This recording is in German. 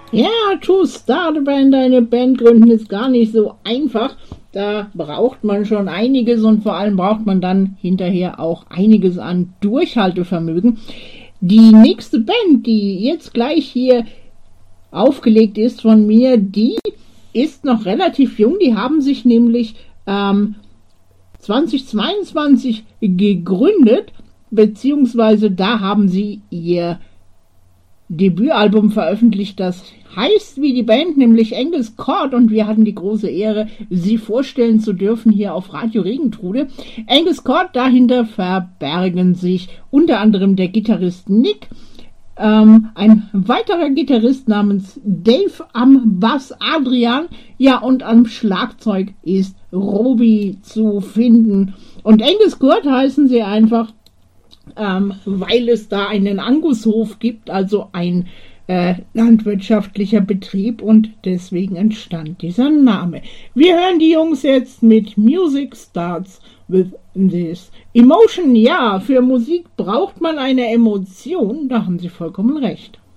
Ja, to start a band, eine Band gründen ist gar nicht so einfach. Da braucht man schon einiges und vor allem braucht man dann hinterher auch einiges an Durchhaltevermögen. Die nächste Band, die jetzt gleich hier aufgelegt ist von mir, die ist noch relativ jung. Die haben sich nämlich 2022 gegründet, beziehungsweise da haben sie ihr Debütalbum veröffentlicht, das heißt wie die Band, nämlich Angus Court, und wir hatten die große Ehre, sie vorstellen zu dürfen hier auf Radio Regentrude. Angus Court, dahinter verbergen sich unter anderem der Gitarrist Nick, ein weiterer Gitarrist namens Dave am Bass, Adrian, ja, und am Schlagzeug ist Roby zu finden. Und Angus Court heißen sie einfach, weil es da einen Angushof gibt, also ein landwirtschaftlicher Betrieb, und deswegen entstand dieser Name. Wir hören die Jungs jetzt mit Music Starts with This Emotion. Ja, für Musik braucht man eine Emotion, da haben sie vollkommen recht.